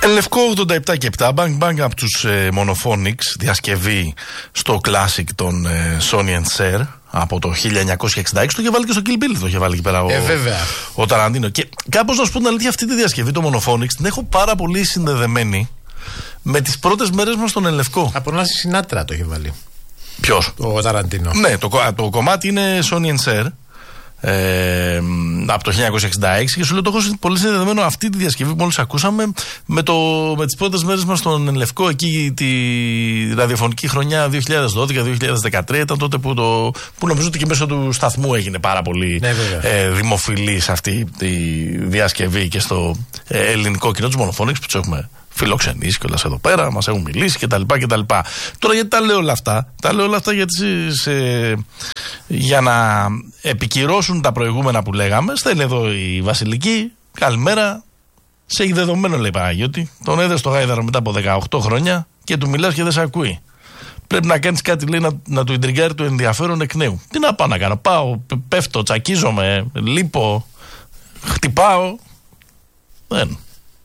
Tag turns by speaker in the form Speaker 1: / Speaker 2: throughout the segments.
Speaker 1: Λευκό 87 και 7, Bang Bang από τους Monophonics, διασκευή στο classic των Sonny and Cher από το 1966. Το είχε βάλει και στο Kill Bill, το είχε βάλει εκεί πέρα ο Ταραντίνο. Και κάπως να σου πω την αλήθεια, αυτή τη διασκευή των Monophonics την έχω πάρα πολύ συνδεδεμένη με τις πρώτες μέρες μας στον Ελευκό.
Speaker 2: Από Νάση Σινάτρα το είχε βάλει.
Speaker 1: Ποιος?
Speaker 2: Ο Ταραντίνο.
Speaker 1: Ναι, το κομμάτι είναι Sonny and Cher. Από το 1966 και σου λέω το έχω πολύ συνδεδεμένο αυτή τη διασκευή που μόλις ακούσαμε με τις πρώτες μέρες μας στον Λευκό, εκεί τη ραδιοφωνική χρονιά 2012-2013 ήταν τότε που νομίζω ότι και μέσω του σταθμού έγινε πάρα πολύ δημοφιλής αυτή τη διασκευή και στο ελληνικό κοινό του Monophonics που τους έχουμε φιλοξενήσει κιόλας εδώ πέρα, μας έχουν μιλήσει κτλ. Τώρα γιατί τα λέω όλα αυτά? Τα λέω όλα αυτά γιατί για να επικυρώσουν τα προηγούμενα που λέγαμε, στέλνει εδώ η Βασιλική, καλημέρα, σε έχει δεδομένο, λέει Παναγιώτη, τον έδωσε στο γάιδαρο μετά από 18 χρόνια και του μιλάς και δεν σε ακούει. Πρέπει να κάνεις κάτι, λέει, να του ιντριγκάρει το ενδιαφέρον εκ νέου. Τι να πάω να κάνω? Πάω, πέφτω, τσακίζομαι, λείπω, χτυπάω. Δεν.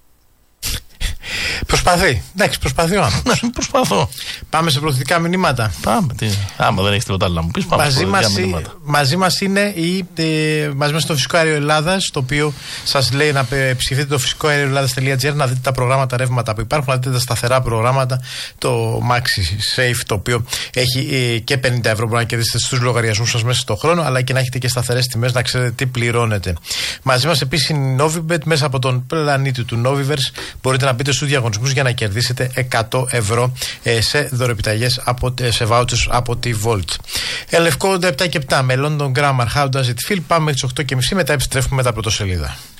Speaker 2: Προσπαθεί. Εντάξει, προσπαθεί ο άνθρωπος.
Speaker 1: Προσπαθώ.
Speaker 2: Πάμε σε προθετικά μηνύματα.
Speaker 1: Πάμε. Άμα δεν έχεις τίποτα άλλο να μου πεις, πάμε σε προθετικά μηνύματα.
Speaker 2: Μαζί μας είναι μαζί μας το Φυσικό Αέριο Ελλάδας, το οποίο σας λέει να ψηφίσετε το φυσικοαερioελλάδας.gr, να δείτε τα προγράμματα ρεύματα που υπάρχουν, να δείτε τα σταθερά προγράμματα, το Maxi Safe, το οποίο έχει και 50 ευρώ που να κερδίσετε στους λογαριασμούς σας μέσα στον χρόνο, αλλά και να έχετε και σταθερές τιμές, να ξέρετε τι πληρώνετε. Μαζί μας επίσης είναι η Novibet, μέσα από τον πλανήτη του Noviverse μπορείτε να μπείτε στους διαγωνισμούς για να κερδίσετε 100 ευρώ σε δωρεπιταγές, σε vouchers από τη Volt. Λευκό 87 και 7 με London Grammar, How Does It Feel. Πάμε μέχρι τις 8.30, μετά επιστρέφουμε με τα πρωτοσελίδα.